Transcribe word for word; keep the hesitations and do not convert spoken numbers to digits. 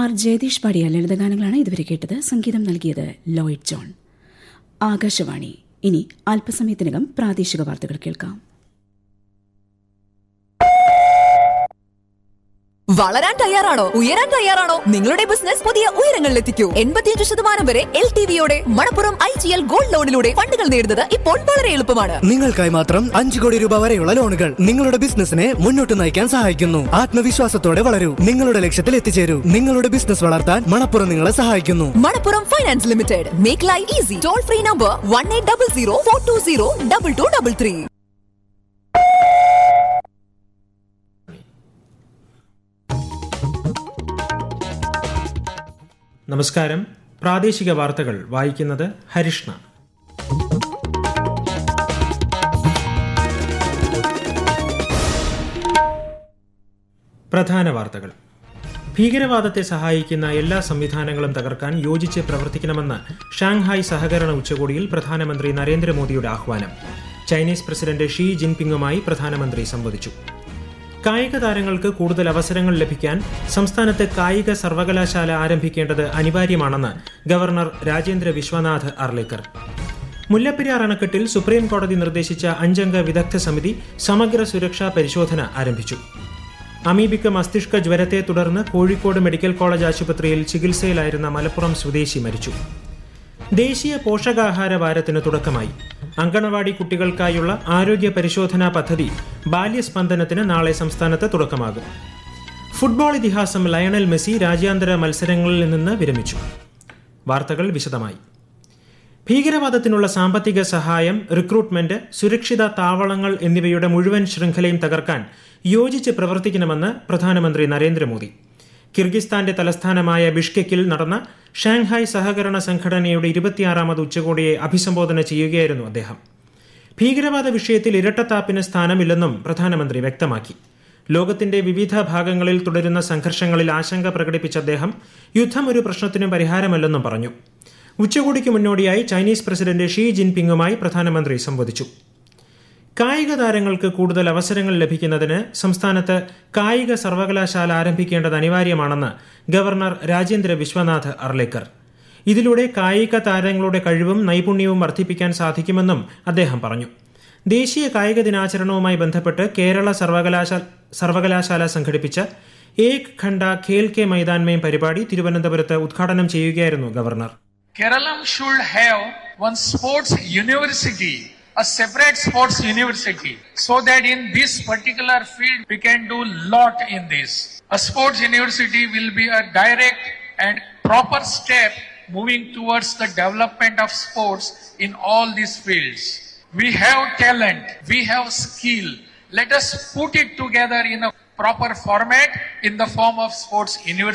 R Jayatheesh പാടിയ ലളിതഗാനങ്ങളാണ് ഇതുവരെ കേട്ടത്. സംഗീതം നൽകിയത് ലോയിഡ് ജോൺ. ആകാശവാണി. ഇനി അല്പസമയത്തിനകം പ്രാദേശിക വാർത്തകൾ കേൾക്കാം. വളരാൻ തയ്യാറാണോ? ഉയരാൻ തയ്യാറാണോ? നിങ്ങളുടെ ബിസിനസ് പുതിയ ഉയരങ്ങളിലെത്തിക്കൂ. എൺപത്തിയഞ്ച് ശതമാനം വരെ L T വിയോടെ Manappuram I G L gold ലോണിലൂടെ ഫണ്ടുകൾ നേടുന്നത് ഇപ്പോൾ വളരെ എളുപ്പമാണ്. നിങ്ങൾക്കായി മാത്രം അഞ്ച് കോടി രൂപ വരെയുള്ള ലോണുകൾ നിങ്ങളുടെ ബിസിനസിനെ മുന്നോട്ട് നയിക്കാൻ സഹായിക്കുന്നു. ആത്മവിശ്വാസത്തോടെ വളരൂ, നിങ്ങളുടെ ലക്ഷ്യത്തിൽ എത്തിച്ചേരൂ. നിങ്ങളുടെ ബിസിനസ് വളർത്താൻ മണപ്പുറം നിങ്ങളെ സഹായിക്കുന്നു. Manappuram finance limited. Make life easy. Toll free number one eight double zero four to zero double two double three. നമസ്കാരം. പ്രാദേശിക വാർത്തകൾ വായിക്കുന്നത് ഹരിഷ്ണ. പ്രധാന വാർത്തകൾ. ഭീകരവാദത്തെ സഹായിക്കുന്ന എല്ലാ സംവിധാനങ്ങളും തകർക്കാൻ യോജിച്ച് പ്രവർത്തിക്കണമെന്ന് ഷാങ്ഹായ് സഹകരണ ഉച്ചകോടിയിൽ പ്രധാനമന്ത്രി നരേന്ദ്രമോദിയുടെ ആഹ്വാനം. ചൈനീസ് പ്രസിഡന്റ് ഷീ ജിൻപിങ്ങുമായി പ്രധാനമന്ത്രി സംവദിച്ചു. കായിക താരങ്ങൾക്ക് കൂടുതൽ അവസരങ്ങൾ ലഭിക്കാൻ സംസ്ഥാനത്ത് കായിക സർവകലാശാല ആരംഭിക്കേണ്ടത് അനിവാര്യമാണെന്ന് ഗവർണർ രാജേന്ദ്ര വിശ്വനാഥ് അർലേക്കർ. മുല്ലപ്പെരിയാർ അണക്കെട്ടിൽ സുപ്രീം കോടതി നിർദ്ദേശിച്ച അഞ്ചംഗ വിദഗ്ധ സമിതി സമഗ്ര സുരക്ഷാ പരിശോധന ആരംഭിച്ചു. അമീബിക്ക മസ്തിഷ്ക ജ്വരത്തെ തുടർന്ന് കോഴിക്കോട് മെഡിക്കൽ കോളേജ് ആശുപത്രിയിൽ ചികിത്സയിലായിരുന്ന മലപ്പുറം സ്വദേശി മരിച്ചു. ദേശീയ പോഷകാഹാര വാരത്തിന് തുടക്കമായി. അങ്കണവാടി കുട്ടികൾക്കായുള്ള ആരോഗ്യ പരിശോധനാ പദ്ധതി ബാല്യസ്പന്ദനത്തിന് നാളെ സംസ്ഥാനത്ത് തുടക്കമാകും. ഫുട്ബോൾ ഇതിഹാസം ലയണൽ മെസ്സി രാജ്യാന്തര മത്സരങ്ങളിൽ നിന്ന് വിരമിച്ചു. വാർത്തകൾ വിശദമായി. ഭീകരവാദത്തിനുള്ള സാമ്പത്തിക സഹായം, റിക്രൂട്ട്മെന്റ്, സുരക്ഷിത താവളങ്ങൾ എന്നിവയുടെ മുഴുവൻ ശൃംഖലയും തകർക്കാൻ യോജിച്ച് പ്രവർത്തിക്കണമെന്ന് പ്രധാനമന്ത്രി നരേന്ദ്രമോദി. കിർഗിസ്ഥാന്റെ തലസ്ഥാനമായ ബിഷ്കെക്കിൽ നടന്ന ഷാങ്ഹായ് സഹകരണ സംഘടനയുടെ ഇരുപത്തിയാറാമത് ഉച്ചകോടിയെ അഭിസംബോധന ചെയ്യുകയായിരുന്നു അദ്ദേഹം. ഭീകരവാദ വിഷയത്തിൽ ഇരട്ടത്താപ്പിന് സ്ഥാനമില്ലെന്നും പ്രധാനമന്ത്രി വ്യക്തമാക്കി. ലോകത്തിന്റെ വിവിധ ഭാഗങ്ങളിൽ തുടരുന്ന സംഘർഷങ്ങളിൽ ആശങ്ക പ്രകടിപ്പിച്ച അദ്ദേഹം യുദ്ധം ഒരു പ്രശ്നത്തിനും പരിഹാരമല്ലെന്നും പറഞ്ഞു. ഉച്ചകോടിക്ക് മുന്നോടിയായി ചൈനീസ് പ്രസിഡന്റ് ഷീ ജിൻപിങ്ങുമായി പ്രധാനമന്ത്രി സംവദിച്ചു. കായിക താരങ്ങൾക്ക് കൂടുതൽ അവസരങ്ങൾ ലഭിക്കുന്നതിന് സംസ്ഥാനത്ത് കായിക സർവകലാശാല ആരംഭിക്കേണ്ടത് അനിവാര്യമാണെന്ന് ഗവർണർ രാജേന്ദ്ര വിശ്വനാഥ് അർലേക്കർ. ഇതിലൂടെ കായിക താരങ്ങളുടെ കഴിവും നൈപുണ്യവും വർദ്ധിപ്പിക്കാൻ സാധിക്കുമെന്നും അദ്ദേഹം പറഞ്ഞു. ദേശീയ കായിക ദിനാചരണവുമായി ബന്ധപ്പെട്ട് കേരള സർവകലാശാല സർവകലാശാല സംഘടിപ്പിച്ച ഏക് ഖണ്ഡ ഖേൽ കെ മൈതാൻ മേം പരിപാടി തിരുവനന്തപുരത്ത് ഉദ്ഘാടനം ചെയ്യുകയായിരുന്നു governor. Kerala should have one sports university, a separate sports university, so that in this particular field we can do lot in this. A sports university will be a direct and proper step moving towards the development of sports in all these fields. We have talent, we have skill. Let us put it together in a proper format in the form of sports university.